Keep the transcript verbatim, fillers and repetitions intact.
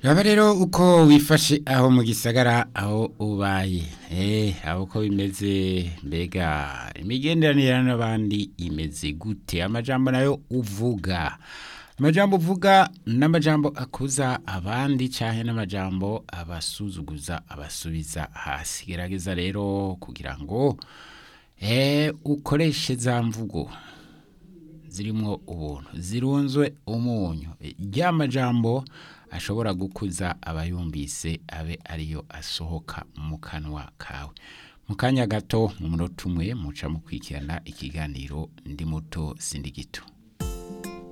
Yaba rero uko wifashe aho mu gisagara aho ubaye eh aho uko bimeze mbega imigenderanire n'abandi imeze gute amajambo nayo uvuga amajambo uvuga n'amajambo akuza abandi cyahe n'amajambo abasuzuguza abasubiza hasi gerageza rero kugira ngo eh ukoreshe za mvugo zirimwo ubuntu zirunzwe umunyu ry'amajambo ashobora gukuza abayumvise abe ariyo asohoka mu kanwa kawe mu kanya gato mu munota umwe muca mukwikirana ikiganiro ndi muto sindi gito